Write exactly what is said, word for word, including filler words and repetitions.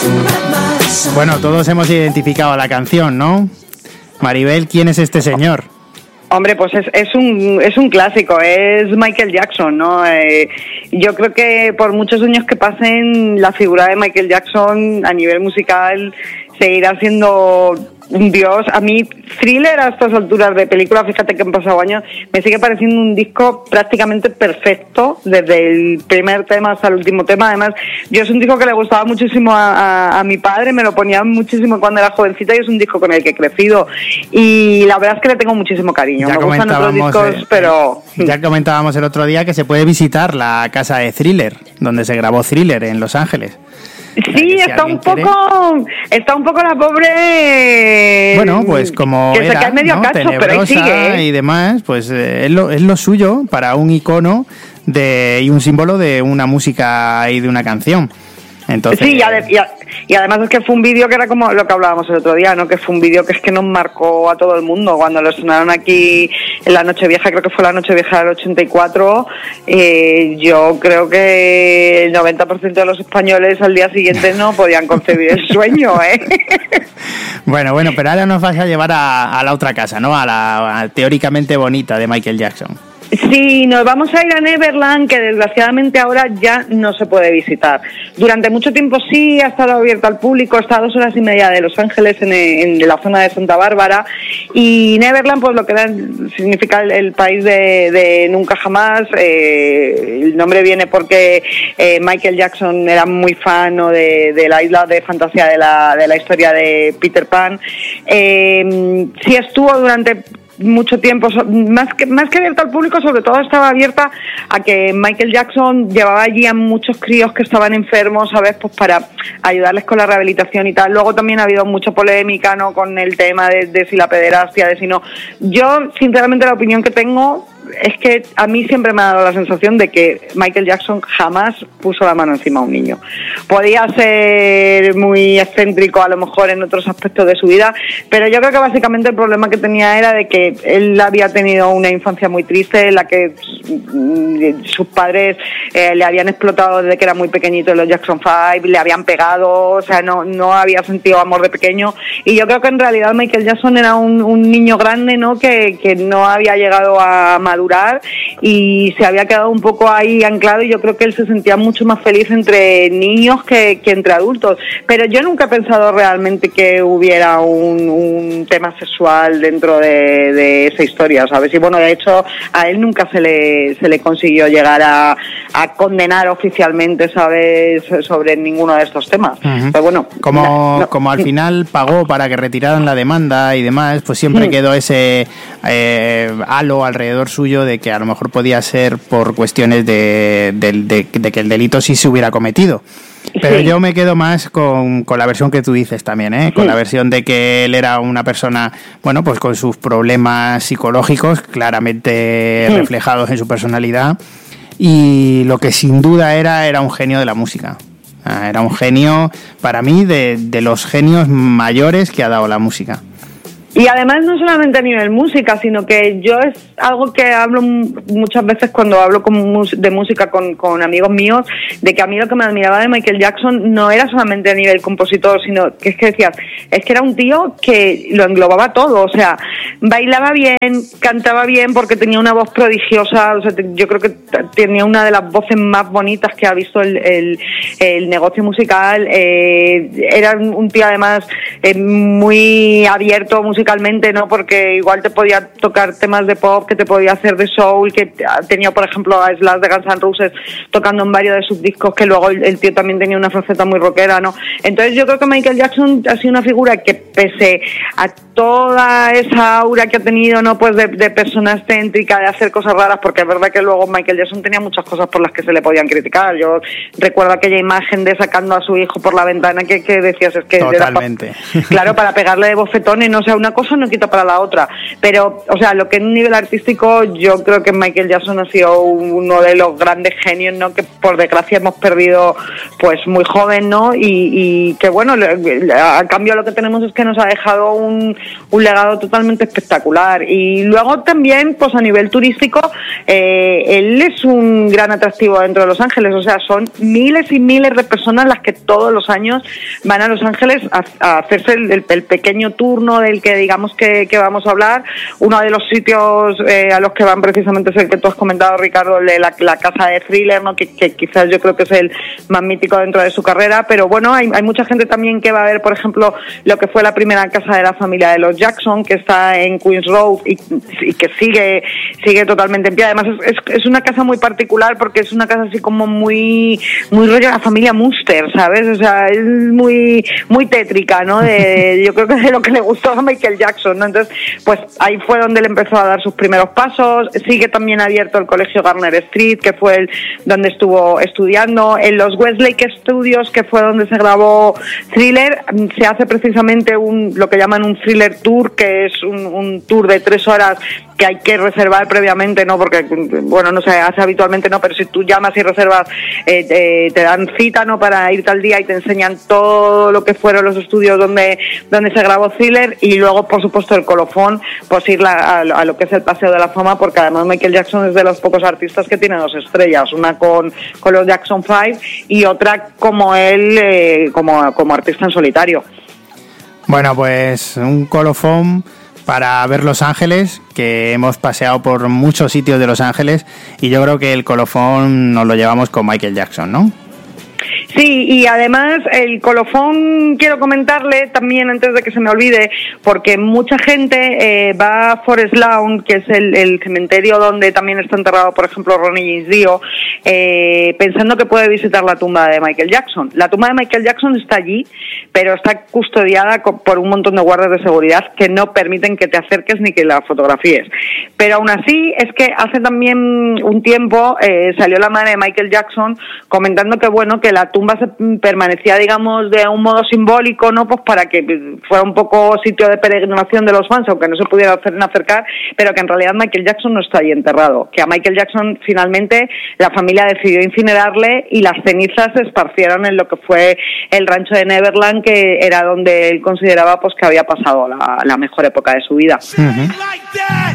Bueno, todos hemos identificado la canción, ¿no? Maribel, ¿quién es este señor? Hombre, pues es, es un es un clásico, es Michael Jackson, ¿no? Eh, yo creo que por muchos años que pasen, la figura de Michael Jackson a nivel musical seguirá siendo un dios. A mí, Thriller, a estas alturas de película, fíjate que han pasado años, me sigue pareciendo un disco prácticamente perfecto, desde el primer tema hasta el último tema. Además, yo es un disco que le gustaba muchísimo a, a, a mi padre, me lo ponía muchísimo cuando era jovencita y es un disco con el que he crecido. Y la verdad es que le tengo muchísimo cariño. Ya me gustan otros discos, eh, pero... Ya comentábamos el otro día que se puede visitar la casa de Thriller, donde se grabó Thriller en Los Ángeles. Sí, está un poco, quiere... está un poco la pobre. Bueno, pues como que era, se cae medio ¿no? cacho, Tenebrosa, pero ahí sigue, ¿eh? Y demás, pues eh, es, lo, es lo suyo para un icono de y un símbolo de una música y de una canción. Entonces... Sí, y, ade- y, a- y además es que fue un vídeo que era como lo que hablábamos el otro día, ¿no? Que fue un vídeo que es que nos marcó a todo el mundo cuando lo estrenaron aquí en la Nochevieja, creo que fue la Nochevieja del ochenta y cuatro. Eh, yo creo que el noventa por ciento de los españoles al día siguiente no podían concebir el sueño, ¿eh? Bueno, bueno, pero ahora nos vas a llevar a, a la otra casa, ¿no? A la a teóricamente bonita de Michael Jackson. Sí, nos vamos a ir a Neverland, que desgraciadamente ahora ya no se puede visitar. Durante mucho tiempo sí ha estado abierto al público, está a dos horas y media de Los Ángeles, en, en la zona de Santa Bárbara, y Neverland, pues lo que da, significa el, el país de, de nunca jamás. Eh, el nombre viene porque eh, Michael Jackson era muy fan, ¿no?, de, de la isla de fantasía de la, de la historia de Peter Pan. Eh, sí estuvo durante mucho tiempo, más que más que abierta al público, sobre todo estaba abierta a que Michael Jackson llevaba allí a muchos críos que estaban enfermos, ¿sabes?, pues para ayudarles con la rehabilitación y tal. Luego también ha habido mucha polémica, ¿no?, con el tema de, de si la pederastia, de si no. Yo, sinceramente, la opinión que tengo es que a mí siempre me ha dado la sensación de que Michael Jackson jamás puso la mano encima a un niño. Podía ser muy excéntrico a lo mejor en otros aspectos de su vida, pero yo creo que básicamente el problema que tenía era de que él había tenido una infancia muy triste, en la que sus padres eh, le habían explotado desde que era muy pequeñito en los Jackson Five, le habían pegado, o sea, no, no había sentido amor de pequeño, y yo creo que en realidad Michael Jackson era un, un niño grande, ¿no?, que, que no había llegado a madurar y se había quedado un poco ahí anclado, y yo creo que él se sentía mucho más feliz entre niños que, que entre adultos. Pero yo nunca he pensado realmente que hubiera un, un tema sexual dentro de, de esa historia, ¿sabes? Y bueno, de hecho a él nunca se le, se le consiguió llegar a, a condenar oficialmente, ¿sabes?, sobre ninguno de estos temas. Uh-huh. Pero bueno, como, no, no, como al sí. final pagó para que retiraran la demanda y demás, pues siempre uh-huh. quedó ese eh, halo alrededor suyo de que a lo mejor podía ser por cuestiones de, de, de, de que el delito sí se hubiera cometido. Pero sí. yo me quedo más con, con la versión que tú dices también, ¿eh? Con sí. la versión de que él era una persona, bueno, pues con sus problemas psicológicos claramente sí. reflejados en su personalidad, y lo que sin duda era, era un genio de la música. Era un genio, para mí, de, de los genios mayores que ha dado la música. Y además no solamente a nivel música, sino que yo es algo que hablo muchas veces cuando hablo con, de música con, con amigos míos, de que a mí lo que me admiraba de Michael Jackson no era solamente a nivel compositor, sino que es que decías, es que era un tío que lo englobaba todo, o sea, bailaba bien, cantaba bien porque tenía una voz prodigiosa, o sea, yo creo que tenía una de las voces más bonitas que ha visto el, el, el negocio musical, eh, era un tío además eh, muy abierto musicalmente, musicalmente, ¿no? Porque igual te podía tocar temas de pop, que te podía hacer de soul, que tenía, por ejemplo, a Slash de Guns N' Roses tocando en varios de sus discos, que luego el, el tío también tenía una faceta muy rockera, ¿no? Entonces yo creo que Michael Jackson ha sido una figura que, pese a toda esa aura que ha tenido, ¿no?, pues de, de persona excéntrica, de hacer cosas raras, porque es verdad que luego Michael Jackson tenía muchas cosas por las que se le podían criticar. Yo recuerdo aquella imagen de sacando a su hijo por la ventana que, que decías, es que totalmente era pa- claro, para pegarle de bofetones, no, o sea, una cosa no quita para la otra, pero, o sea, lo que en un nivel artístico turístico, yo creo que Michael Jackson ha sido uno de los grandes genios, ¿no? Que por desgracia hemos perdido pues muy joven, ¿no? Y, y que bueno, a cambio lo que tenemos es que nos ha dejado un, un legado totalmente espectacular. Y luego también, pues a nivel turístico, eh, él es un gran atractivo dentro de Los Ángeles, o sea, son miles y miles de personas las que todos los años van a Los Ángeles a, a hacerse el, el, el pequeño turno del que digamos que, que vamos a hablar. Uno de los sitios eh, a los que van precisamente es el que tú has comentado, Ricardo, de la, la casa de Thriller, ¿no? Que, que quizás yo creo que es el más mítico dentro de su carrera, pero bueno, hay, hay mucha gente también que va a ver, por ejemplo, lo que fue la primera casa de la familia de los Jackson, que está en Queens Road y, y que sigue sigue totalmente en pie. Además es, es, es una casa muy particular porque es una casa así como muy muy rollo de la familia Munster, ¿sabes? O sea, es muy muy tétrica, ¿no? De, yo creo que es de lo que le gustó a Michael Jackson, ¿no? Entonces, pues ahí fue donde él empezó a dar sus primeros pasos. Sigue también abierto el colegio Garner Street, que fue el donde estuvo estudiando. En los Westlake Studios, que fue donde se grabó Thriller, se hace precisamente un lo que llaman un Thriller Tour, que es un, un tour de tres horas que hay que reservar previamente, ¿no? Porque, bueno, no se hace habitualmente, ¿no? Pero si tú llamas y reservas, eh, te, te dan cita, ¿no? Para ir tal día y te enseñan todo lo que fueron los estudios donde donde se grabó Thriller, y luego, por supuesto, el colofón, pues ir a, a lo que es el Paseo de la Fama, porque además Michael Jackson es de los pocos artistas que tiene dos estrellas, una con, con los Jackson Five y otra como él, eh, como, como artista en solitario. Bueno, pues un colofón para ver Los Ángeles, que hemos paseado por muchos sitios de Los Ángeles, y yo creo que el colofón nos lo llevamos con Michael Jackson, ¿no? Sí, y además el colofón quiero comentarle también antes de que se me olvide, porque mucha gente eh, va a Forest Lawn, que es el, el cementerio donde también está enterrado, por ejemplo, Ronnie James Dio, eh, pensando que puede visitar la tumba de Michael Jackson. La tumba de Michael Jackson está allí, pero está custodiada por un montón de guardias de seguridad que no permiten que te acerques ni que la fotografíes. Pero aún así, es que hace también un tiempo eh, salió la madre de Michael Jackson comentando que, bueno, que la tumba se permanecía, digamos, de un modo simbólico, ¿no? Pues para que fuera un poco sitio de peregrinación de los fans, aunque no se pudiera acercar, pero que en realidad Michael Jackson no está ahí enterrado. Que a Michael Jackson finalmente la familia decidió incinerarle y las cenizas se esparcieron en lo que fue el rancho de Neverland, que era donde él consideraba pues que había pasado la, la mejor época de su vida. Uh-huh.